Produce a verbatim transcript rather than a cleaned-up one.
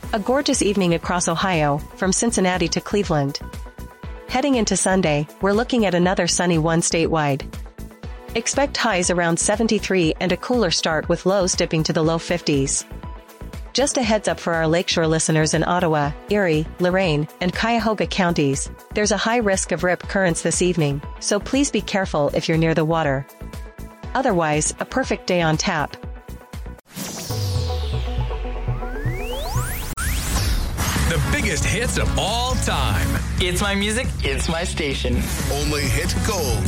A gorgeous evening across Ohio, from Cincinnati to Cleveland. Heading into Sunday, we're looking at another sunny one statewide. Expect highs around seventy-three and a cooler start with lows dipping to the low fifties. Just a heads up for our lakeshore listeners in Ottawa, Erie, Lorain, and Cuyahoga counties, there's a high risk of rip currents this evening, so please be careful if you're near the water. Otherwise, a perfect day on tap. The biggest hits of all time. It's my music, it's my station. Only hit gold.